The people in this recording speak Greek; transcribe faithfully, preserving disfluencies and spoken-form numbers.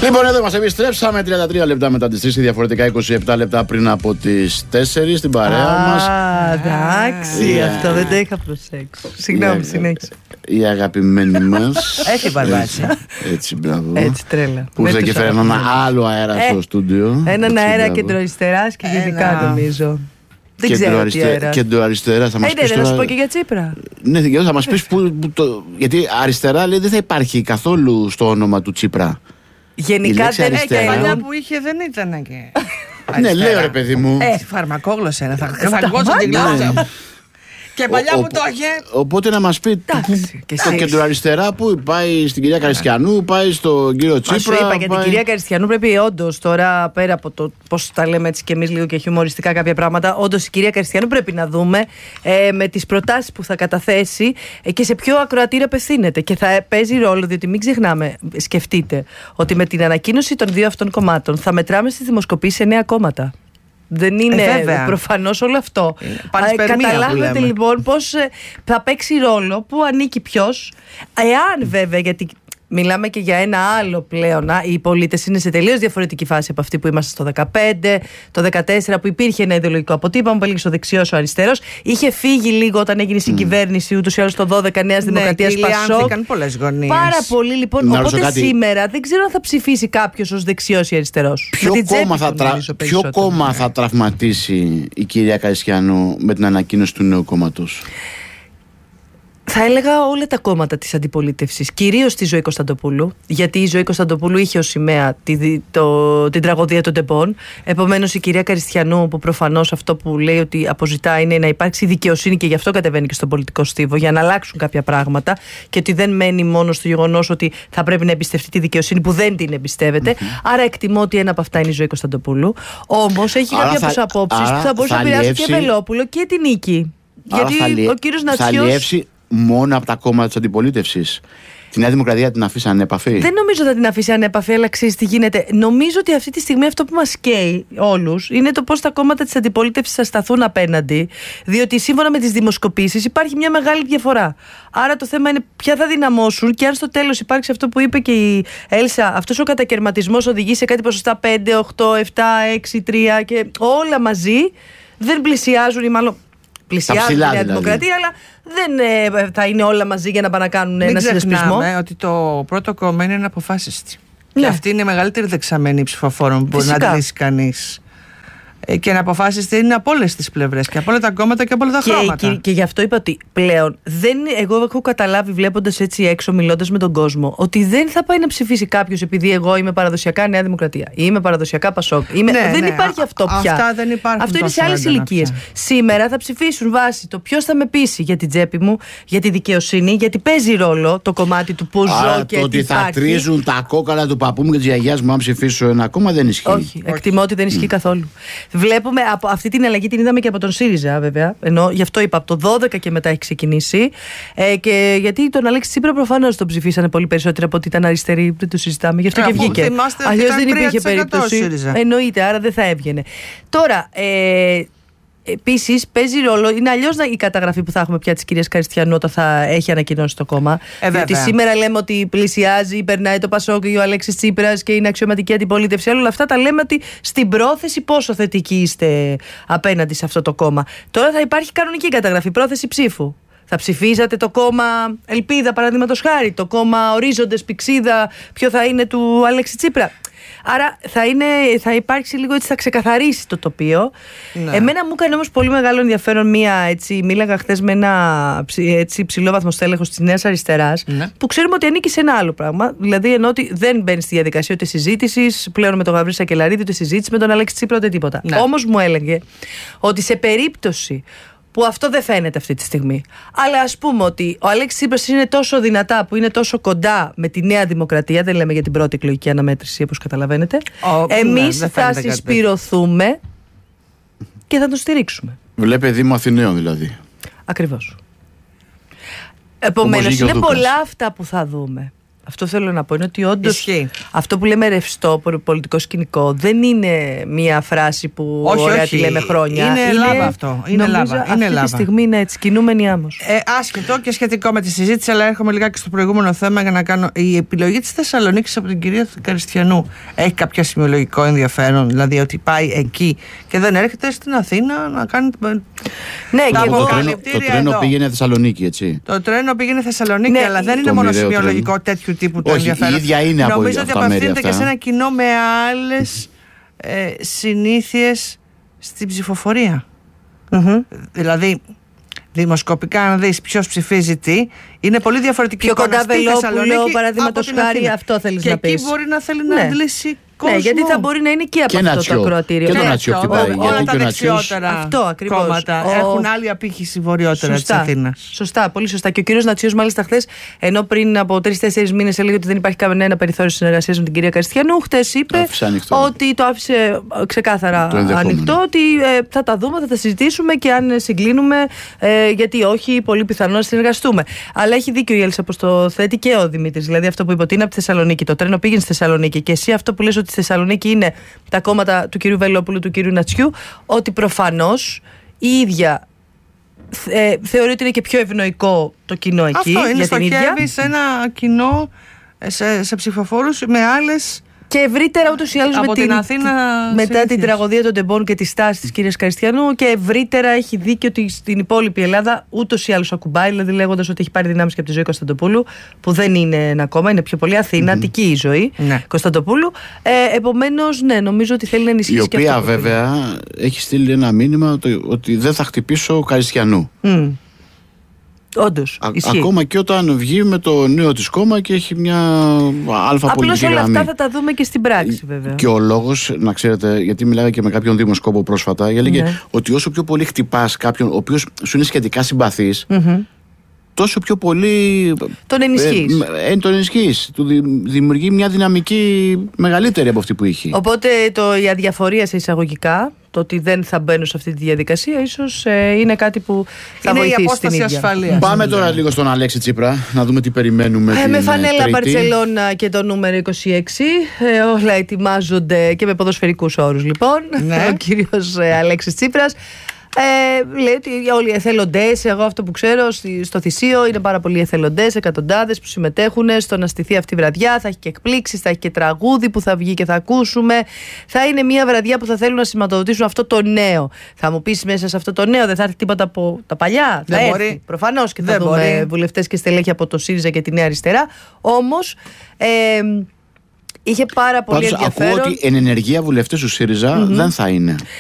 Λοιπόν, εδώ μας επιστρέψαμε τριάντα τρία λεπτά μετά τις τρεις, διαφορετικά είκοσι επτά λεπτά πριν από τις τέσσερις στην παρέα μας. Α, εντάξει, αυτό δεν το είχα προσέξει. Συγγνώμη, συνέχισε. Η αγαπημένη μας. Έχει βαρβάσει. Έτσι, μπράβο. Έτσι, τρέλα. Που ήρθε και φέρει έναν άλλο αέρα στο στούντιο. Έναν αέρα κεντροαριστεράς και γενικά νομίζω. Δεν ξέρω τι αέρα. Κεντροαριστερά θα μας πεις. Ναι, να σου πω και για Τσίπρα. Ναι, θα μας πεις που. Γιατί αριστερά λέει δεν θα υπάρχει καθόλου στο όνομα του Τσίπρα. Γενικά δεν έχει. Και παλιά που είχε δεν ήταν και. Ναι, λέω ρε παιδί μου. Ε, φαρμακόγλωσσα είναι. Θα γλώσσα την γλώσσα. Και παλιά που το είχε. Οπότε να μας πει το κεντροαριστερά που πάει στην κυρία Καριστιανού, πάει στον κύριο Τσίπρα. Σου είπα για την κυρία Καριστιανού πρέπει όντως τώρα πέρα από το πώς τα λέμε έτσι και εμείς λίγο και χιουμοριστικά κάποια πράγματα, όντως η κυρία Καριστιανού πρέπει να δούμε ε, με τις προτάσεις που θα καταθέσει ε, και σε ποιο ακροατήριο απευθύνεται. Και θα παίζει ρόλο, διότι μην ξεχνάμε, σκεφτείτε ότι με την ανακοίνωση των δύο αυτών κομμάτων θα μετράμε στις δημοσκοπήσεις εννέα κόμματα. Δεν είναι ε, προφανώς όλο αυτό. Ε, καταλάβετε λοιπόν πώς ε, θα παίξει ρόλο, πού ανήκει ποιος. Εάν βέβαια, γιατί μιλάμε και για ένα άλλο πλέον, οι πολίτες είναι σε τελείως διαφορετική φάση από αυτή που είμαστε στο δεκαπέντε, το δεκατέσσερα που υπήρχε ένα ιδεολογικό αποτύπωμα, που έλεγε ο δεξιός, ο αριστερός. Είχε φύγει λίγο όταν έγινε η συγκυβέρνηση, ούτως ή άλλως το δώδεκα Νέας Δημοκρατίας, Πασόκ. Πολλές γωνίες. Πάρα πολύ λοιπόν. Να οπότε σήμερα δεν ξέρω αν θα ψηφίσει κάποιος ως δεξιός ή αριστερός. Ποιο, κόμμα θα, τρα... Ποιο κόμμα θα τραυματίσει η κυρία Καριστιανού με την ανακοίνωση του νέου κόμματος? Θα έλεγα όλα τα κόμματα της αντιπολίτευσης, κυρίως τη Ζωή Κωνσταντοπούλου, γιατί η Ζωή Κωνσταντοπούλου είχε ως σημαία τη, το, την τραγωδία των τεμπών. Επομένως η κυρία Καριστιανού, που προφανώς αυτό που λέει ότι αποζητά είναι να υπάρξει δικαιοσύνη και γι' αυτό κατεβαίνει και στον πολιτικό στίβο, για να αλλάξουν κάποια πράγματα και ότι δεν μένει μόνο στο γεγονός ότι θα πρέπει να εμπιστευτεί τη δικαιοσύνη που δεν την εμπιστεύεται. Mm-hmm. Άρα εκτιμώ ότι ένα από αυτά είναι η Ζωή Κωνσταντοπούλου. Όμως έχει κάποιες απόψεις που θα μπορούσε να επηρεάσει και Βελόπουλο και την Νίκη. Άρα γιατί λιε... ο κύριος Νατσιός. Μόνο από τα κόμματα της αντιπολίτευσης. Τη Νέα Δημοκρατία την αφήσει ανέπαφη? Δεν νομίζω θα την αφήσει ανέπαφη, αλλά ξέρεις τι γίνεται. Νομίζω ότι αυτή τη στιγμή αυτό που μας καίει όλους είναι το πώς τα κόμματα της αντιπολίτευσης θα σταθούν απέναντι. Διότι σύμφωνα με τις δημοσκοπήσεις υπάρχει μια μεγάλη διαφορά. Άρα το θέμα είναι ποια θα δυναμώσουν και αν στο τέλος υπάρξει αυτό που είπε και η Έλσα, αυτός ο κατακαιρματισμός οδηγεί σε κάτι ποσοστά πέντε, οκτώ, επτά, έξι, τρία και όλα μαζί δεν πλησιάζουν ή μάλλον. Πλησιάζουν τη Νέα δηλαδή. Δημοκρατία, αλλά δεν ε, θα είναι όλα μαζί για να πάνε να κάνουν ένα συνασπισμό. Μην ξεχνάμε ότι το πρώτο κόμμα είναι αποφάσιστη. Ναι. Και αυτή είναι η μεγαλύτερη δεξαμενή ψηφοφόρων που μπορεί να αντιλήσει κανείς. Και να αποφάσιστε είναι από όλες τις πλευρές και από όλα τα κόμματα και από όλα τα και, χρώματα. Και, και γι' αυτό είπα ότι πλέον δεν, εγώ έχω καταλάβει βλέποντας έτσι έξω, μιλώντας με τον κόσμο, ότι δεν θα πάει να ψηφίσει κάποιος επειδή εγώ είμαι παραδοσιακά Νέα Δημοκρατία ή είμαι παραδοσιακά Πασόκ. Είμαι... Ναι, δεν ναι, υπάρχει αυτό πια. Αυτά δεν υπάρχουν. Αυτό είναι σε άλλες ηλικίες. Σήμερα θα ψηφίσουν βάσει το ποιος θα με πείσει για την τσέπη μου, για τη δικαιοσύνη, γιατί παίζει ρόλο το κομμάτι του που ζω και το ότι θα τρίζουν τα κόκαλα του παππού μου και της γιαγιάς μου αν ψηφίσω ένα κόμμα δεν ισχύει. Όχι, εκτιμώ ότι δεν ισχύει καθόλου. Βλέπουμε από αυτή την αλλαγή, την είδαμε και από τον ΣΥΡΙΖΑ βέβαια. Ενώ γι' αυτό είπα από το δώδεκα και μετά έχει ξεκινήσει. Ε, και γιατί τον Αλέξη Τσίπρα προφανώς τον ψηφίσανε πολύ περισσότερο από ότι ήταν αριστεροί. Δεν το συζητάμε. Γι' αυτό ε, και βγήκε. Αλλιώς δεν υπήρχε περίπτωση. Εννοείται, άρα δεν θα έβγαινε. Τώρα. Ε, Επίσης, παίζει ρόλο, είναι αλλιώς η καταγραφή που θα έχουμε πια της κυρίας Καριστιανού όταν θα έχει ανακοινώσει το κόμμα. Ε, διότι σήμερα λέμε ότι πλησιάζει, περνάει το Πασόκ και ο Αλέξης Τσίπρας και είναι αξιωματική αντιπολίτευση. Όλα αυτά τα λέμε ότι στην πρόθεση πόσο θετικοί είστε απέναντι σε αυτό το κόμμα. Τώρα θα υπάρχει κανονική καταγραφή, πρόθεση ψήφου. Θα ψηφίζατε το κόμμα Ελπίδα, παραδείγματος χάρη, το κόμμα Ορίζοντες, Πηξίδα, ποιο θα είναι του Αλέξη Τσίπρα. Άρα θα, είναι, θα υπάρξει λίγο έτσι, θα ξεκαθαρίσει το τοπίο. Ναι. Εμένα μου έκανε όμως πολύ μεγάλο ενδιαφέρον μία, έτσι, μίλαγα χθες με ένα έτσι, ψηλόβαθμο στέλεχος της Νέας Αριστεράς, ναι. που ξέρουμε ότι ανήκει σε ένα άλλο πράγμα. Δηλαδή ενώ ότι δεν μπαίνει στη διαδικασία ούτε συζήτησης πλέον με τον Γαβρίλη Σακελαρίδη, ούτε συζήτηση με τον Αλέξη Τσίπρα, ούτε τίποτα. Ναι. Όμως μου έλεγε ότι σε περίπτωση που αυτό δεν φαίνεται αυτή τη στιγμή. Αλλά ας πούμε ότι ο Αλέξης Τσίπρας είναι τόσο δυνατά, που είναι τόσο κοντά με τη Νέα Δημοκρατία, δεν λέμε για την πρώτη εκλογική αναμέτρηση, όπως καταλαβαίνετε. Oh, εμείς ναι, θα συσπηρωθούμε και θα τον στηρίξουμε. Βλέπε Δήμο Αθηναίων δηλαδή. Ακριβώς. Επομένως, είναι πολλά αυτά που θα δούμε. Αυτό θέλω να πω είναι ότι όντως αυτό που λέμε ρευστό πολιτικό σκηνικό δεν είναι μία φράση που όχι, ωραία όχι. τη λέμε χρόνια. Είναι Ελλάδα αυτό. Είναι Ελλάδα. Αυτή είναι Ελλάδα. τη στιγμή είναι έτσι, κινούμενη άμμος. Ε, άσχετο και σχετικό με τη συζήτηση, αλλά έρχομαι λιγάκι στο προηγούμενο θέμα για να κάνω. Η επιλογή της Θεσσαλονίκης από την κυρία Καριστιανού έχει κάποιο σημειολογικό ενδιαφέρον, δηλαδή ότι πάει εκεί και δεν έρχεται στην Αθήνα να κάνει. Ναι, το, και το, τρένο, το τρένο πήγαινε Θεσσαλονίκη, έτσι. Το τρένο πήγαινε Θεσσαλονίκη, ναι, αλλά δεν είναι μόνο σημειολογικό τρένο. Τέτοιου τύπου το ενδιαφέρον. Η ίδια είναι από νομίζω ότι απευθύνεται και σε ένα κοινό με άλλες ε, συνήθειες στην ψηφοφορία. Mm-hmm. Δηλαδή, δημοσκοπικά, αν δεις ποιος ψηφίζει τι, είναι πολύ διαφορετική. Πιο κοντά Βελόπουλο, παραδείγματος χάρη, αυτό θέλεις και να πεις. Και εκεί μπορεί να θέλει να αντλήσει. Ναι, γιατί θα μπορεί να είναι και από και αυτό το ακροατήριο. Και το Νατσιό χτυπάει. Όλα τα δεξιότερα κόμματα έχουν άλλη απήχηση βορειότερα της Αθήνας. Σωστά, πολύ σωστά. Και ο κύριος Νατσιός, μάλιστα, χθες, ενώ πριν από τρεις-τέσσερις μήνες έλεγε ότι δεν υπάρχει κανένα περιθώριο συνεργασίας με την κυρία Καριστιανού, χθες είπε ότι το άφησε ξεκάθαρα ανοιχτό, ότι θα τα δούμε, θα τα συζητήσουμε και αν συγκλίνουμε, γιατί όχι, πολύ πιθανό να συνεργαστούμε. Αλλά έχει δίκιο η Έλσα πως το θέτει και ο Δημήτρης. Δηλαδή αυτό που είπε ότι είναι από τη Θεσσαλονίκη, το τρένο πήγαινε στη Θεσσαλονίκη και εσύ αυτό που λες ότι στη Θεσσαλονίκη είναι τα κόμματα του κυρίου Βελόπουλου, του κυρίου Νατσιού, ότι προφανώς η ίδια ε, θεωρεί ότι είναι και πιο ευνοϊκό το κοινό εκεί. Αυτό είναι, για την ίδια. Στοχεύει σε ένα κοινό, σε, σε ψηφοφόρους με άλλες. Και ευρύτερα ούτως ή άλλως με την, Αθήνα μετά συνήθειες. Την τραγωδία των τεμπών και τη στάση της κυρίας Καριστιανού, και ευρύτερα έχει δίκιο ότι στην υπόλοιπη Ελλάδα ούτως ή άλλως ακουμπάει, δηλαδή λέγοντας ότι έχει πάρει δυνάμεις και από τη ζωή Κωνσταντοπούλου, που δεν είναι ένα κόμμα, είναι πιο πολύ Αθήνα-αττική mm-hmm. η ζωή ναι. Κωνσταντοπούλου. Ε, επομένως, ναι, νομίζω ότι θέλει να ενισχύσει. Η οποία και βέβαια είναι. Έχει στείλει ένα μήνυμα ότι, ότι δεν θα χτυπήσω Καριστιανού. Mm. Όντως, Α, ακόμα και όταν βγει με το νέο της κόμμα και έχει μια αλφα πολιτική γραμμή. Απλώς όλα αυτά θα τα δούμε και στην πράξη, βέβαια. Και ο λόγος, να ξέρετε, γιατί μιλάγα και με κάποιον δημοσκόπο πρόσφατα, έλεγε ναι. ότι όσο πιο πολύ χτυπάς κάποιον ο οποίος σου είναι σχετικά συμπαθής, mm-hmm. τόσο πιο πολύ τον ενισχύεις. Ε, ε, τον ενισχύεις. Του δημιουργεί μια δυναμική μεγαλύτερη από αυτή που είχε. Οπότε το, η αδιαφορία σε εισαγωγικά, το ότι δεν θα μπαίνω σε αυτή τη διαδικασία, ίσως ε, είναι κάτι που θα είναι βοηθήσει η απόσταση την ίδια. Ασφαλείας. Πάμε τώρα λίγο στον Αλέξη Τσίπρα, να δούμε τι περιμένουμε. Ε, την με φανέλα Τρίτη. Μπαρτσελώνα και το νούμερο είκοσι έξι. Ε, όλα ετοιμάζονται και με ποδοσφαιρικούς όρους, λοιπόν. Ναι. Ο κύριος ε, Αλέξης Τσίπρας. Ε, λέει ότι όλοι οι εθελοντές, εγώ αυτό που ξέρω στο Θησίο, είναι πάρα πολλοί εθελοντές, εκατοντάδες που συμμετέχουν στο να στηθεί αυτή η βραδιά. Θα έχει και εκπλήξεις, θα έχει και τραγούδι που θα βγει και θα ακούσουμε. Θα είναι μια βραδιά που θα θέλουν να σηματοδοτήσουν αυτό το νέο. Θα μου πεις, μέσα σε αυτό το νέο δεν θα έρθει τίποτα από τα παλιά? Δεν θα μπορεί. έρθει προφανώς, και θα δεν δούμε μπορεί. βουλευτές και στελέχη από το ΣΥΡΙΖΑ και τη Νέα Αριστερά. Όμως ε, είχε πάρα πολύ Πάντως, ενδιαφέρον. ακούω ότι εν ενεργεία βουλευτές του ΣΥΡΙΖΑ mm-hmm. δεν θα είναι.